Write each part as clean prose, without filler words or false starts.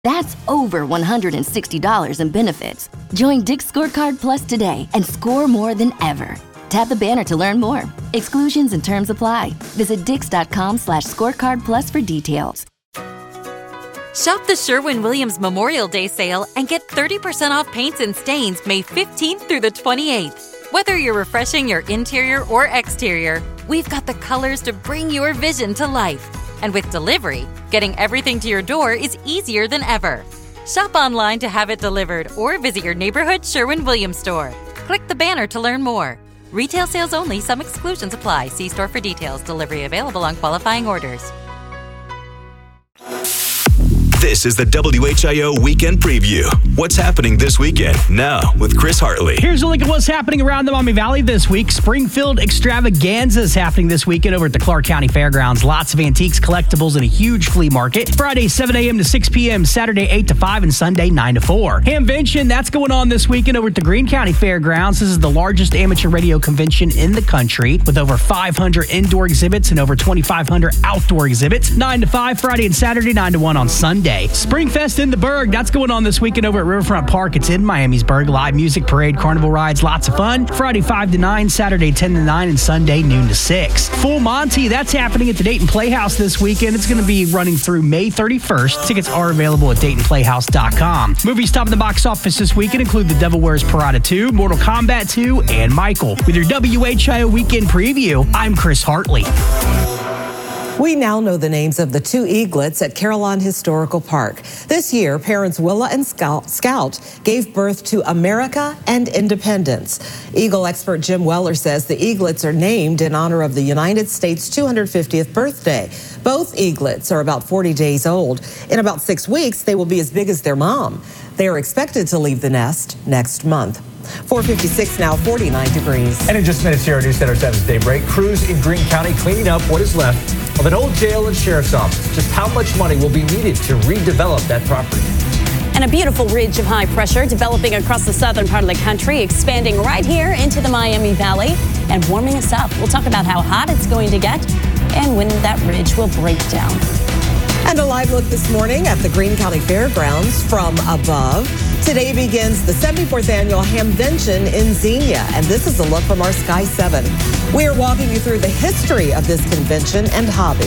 That's over $160 in benefits. Join Dick's Scorecard Plus today and score more than ever. Tap the banner to learn more. Exclusions and terms apply. Visit dix.com/scorecardplus for details. Shop the Sherwin-Williams Memorial Day sale and get 30% off paints and stains May 15th through the 28th. Whether you're refreshing your interior or exterior, we've got the colors to bring your vision to life. And with delivery, getting everything to your door is easier than ever. Shop online to have it delivered or visit your neighborhood Sherwin-Williams store. Click the banner to learn more. Retail sales only. Some exclusions apply. See store for details. Delivery available on qualifying orders. This is the WHIO Weekend Preview. What's happening this weekend? Now with Chris Hartley. Here's a look at what's happening around the Maumee Valley this week. Springfield Extravaganza is happening this weekend over at the Clark County Fairgrounds. Lots of antiques, collectibles, and a huge flea market. Friday, 7 a.m. to 6 p.m., Saturday, 8 to 5, and Sunday, 9 to 4. Hamvention, that's going on this weekend over at the Greene County Fairgrounds. This is the largest amateur radio convention in the country with over 500 indoor exhibits and over 2,500 outdoor exhibits. 9 to 5 Friday and Saturday, 9 to 1 on Sunday. Springfest in the Berg, that's going on this weekend over at Riverfront Park. It's in Miamisburg. Live music, parade, carnival rides, lots of fun. Friday 5 to 9, Saturday 10 to 9, and Sunday noon to 6. Full Monty, that's happening at the Dayton Playhouse this weekend. It's going to be running through May 31st. Tickets are available at DaytonPlayhouse.com. Movies topping the box office this weekend include The Devil Wears Prada 2, Mortal Kombat 2, and Michael. With your WHIO Weekend Preview, I'm Chris Hartley. We now know the names of the two eaglets at Carillon Historical Park. This year, parents Willa and Scout gave birth to America and Independence. Eagle expert Jim Weller says the eaglets are named in honor of the United States' 250th birthday. Both eaglets are about 40 days old. In about 6 weeks, they will be as big as their mom. They are expected to leave the nest next month. 4:56 now, 49 degrees. And in just minutes here, our News Center 7's Daybreak. Crews in Greene County cleaning up what is left of an old jail and sheriff's office. Just how much money will be needed to redevelop that property? And a beautiful ridge of high pressure developing across the southern part of the country, expanding right here into the Miami Valley and warming us up. We'll talk about how hot it's going to get and when that ridge will break down. And a live look this morning at the Greene County Fairgrounds from above. Today begins the 74th annual Hamvention in Xenia, and this is a look from our Sky 7. We are walking you through the history of this convention and hobby.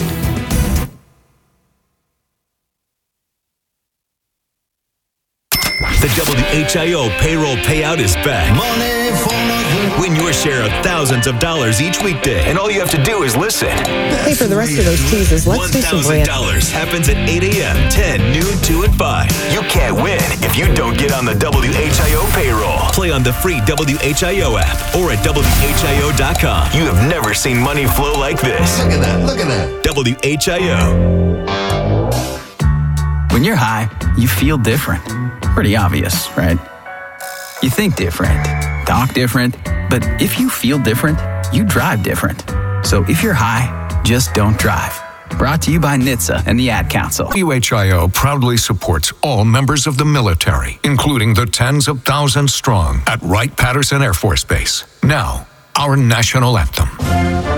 The WHIO payroll payout is back. Money for nothing. Win your share of thousands of dollars each weekday, and all you have to do is listen. Hey, for the rest of those teasers, let's do some brand. $1,000 happens at 8 a.m., 10, noon, 2, and 5. You can't win if you don't get on the WHIO payroll. Play on the free WHIO app or at WHIO.com. You have never seen money flow like this. Look at that, look at that. WHIO. When you're high, you feel different. Pretty obvious, right? You think different, talk different, but if you feel different, you drive different. So if you're high, just don't drive. Brought to you by NHTSA and the Ad Council. WHIO proudly supports all members of the military, including the tens of thousands strong at Wright-Patterson Air Force Base. Now, our national anthem.